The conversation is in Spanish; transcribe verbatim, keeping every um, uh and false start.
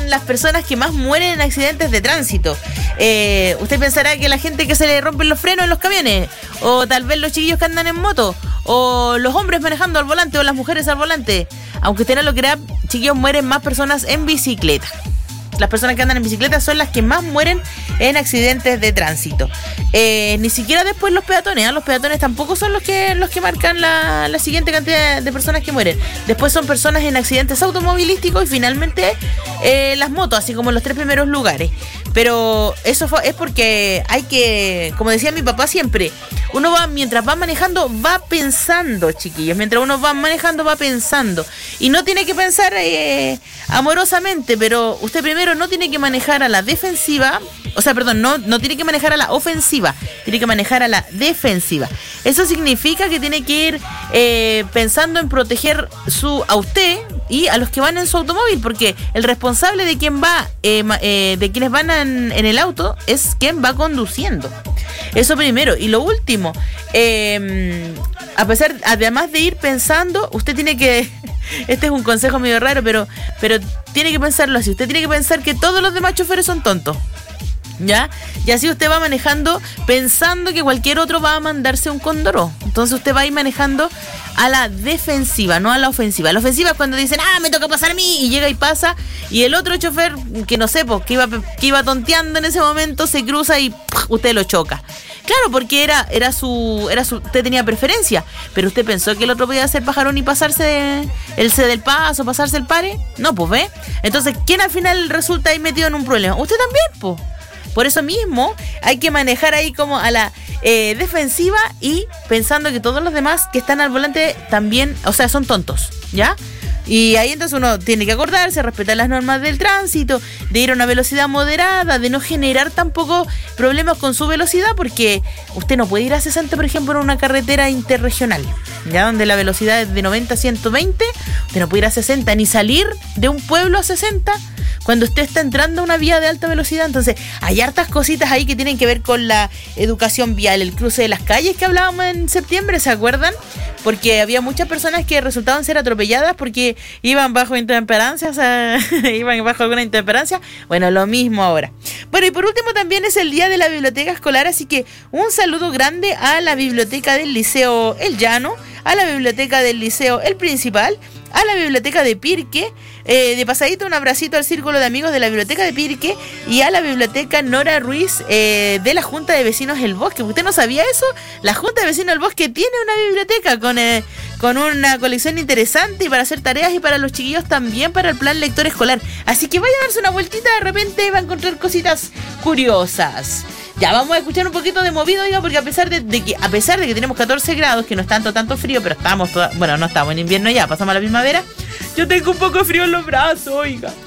son las personas que más mueren en accidentes de tránsito. Eh, usted pensará que la gente que se le rompen los frenos en los camiones, o tal vez los chiquillos que andan en moto, o los hombres manejando al volante, o las mujeres al volante. Aunque usted no lo crea, chiquillos, mueren más personas en bicicleta. Las personas que andan en bicicleta son las que más mueren en accidentes de tránsito. Eh, ni siquiera después los peatones, ¿eh? Los peatones tampoco son los que los que marcan la, la siguiente cantidad de personas que mueren. Después son personas en accidentes automovilísticos y finalmente eh, las motos, así como en los tres primeros lugares. Pero eso fue, es porque hay que, como decía mi papá siempre, uno va, mientras va manejando, va pensando, chiquillos. Mientras uno va manejando, va pensando. Y no tiene que pensar eh, amorosamente, pero usted primero no tiene que manejar a la defensiva, o sea, perdón, no, no tiene que manejar a la ofensiva, tiene que manejar a la defensiva. Eso significa que tiene que ir eh, pensando en proteger su a usted y a los que van en su automóvil, porque el responsable de quien va, eh, eh, de quienes van en, en el auto, es quien va conduciendo. Eso primero. Y lo último, eh, a pesar, además de ir pensando, usted tiene que, este es un consejo medio raro, pero, pero tiene que pensarlo así. Usted tiene que pensar que todos los demás choferes son tontos, ¿ya? Y así usted va manejando pensando que cualquier otro va a mandarse un condoro. Entonces usted va a ir manejando a la defensiva, no a la ofensiva. La ofensiva es cuando dicen, ah, me toca pasar a mí, y llega y pasa, y el otro chofer, que no sé, pues, que iba, que iba tonteando en ese momento, se cruza y ¡puf!, usted lo choca. Claro, porque era, era su, era su, usted tenía preferencia, pero usted pensó que el otro podía hacer pajarón y pasarse de, el ceder el paso, pasarse el pare. No, pues, ¿ve? Entonces, ¿quién al final resulta ahí metido en un problema? Usted también, pues. Por eso mismo hay que manejar ahí como a la eh, defensiva y pensando que todos los demás que están al volante también, o sea, son tontos, ¿ya? Y ahí entonces uno tiene que acordarse, respetar las normas del tránsito, de ir a una velocidad moderada, de no generar tampoco problemas con su velocidad, porque usted no puede ir a sesenta, por ejemplo, en una carretera interregional, ya donde la velocidad es de noventa a ciento veinte, usted no puede ir a sesenta, ni salir de un pueblo a sesenta cuando usted está entrando a una vía de alta velocidad. Entonces hay hartas cositas ahí que tienen que ver con la educación vial, el cruce de las calles que hablábamos en septiembre, ¿se acuerdan? Porque había muchas personas que resultaban ser atropelladas porque iban bajo intemperancia, o sea, iban bajo alguna intemperancia. Bueno, lo mismo ahora. Bueno, y por último también es el día de la biblioteca escolar, así que un saludo grande a la biblioteca del Liceo El Llano, a la biblioteca del Liceo El Principal, a la biblioteca de Pirque, eh, de pasadito un abracito al círculo de amigos de la biblioteca de Pirque y a la biblioteca Nora Ruiz eh, de la Junta de Vecinos El Bosque. ¿Usted no sabía eso? La Junta de Vecinos El Bosque tiene una biblioteca con, eh, con una colección interesante y para hacer tareas y para los chiquillos también para el plan lector escolar. Así que vaya a darse una vueltita, de repente va a encontrar cositas curiosas. Ya vamos a escuchar un poquito de movido, oiga, porque a pesar de, de que a pesar de que tenemos catorce grados, que no es tanto tanto frío, pero estamos toda, bueno, no estamos en invierno ya, pasamos a la primavera. Yo tengo un poco de frío en los brazos, oiga.